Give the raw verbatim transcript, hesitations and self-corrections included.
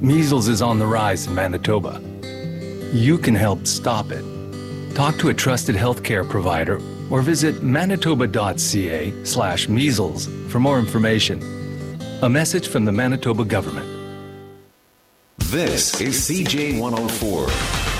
Measles is on the rise in Manitoba. You can help stop it. Talk to a trusted healthcare provider or visit manitoba.ca slash measles for more information. A message from the Manitoba government. This is C J one oh four.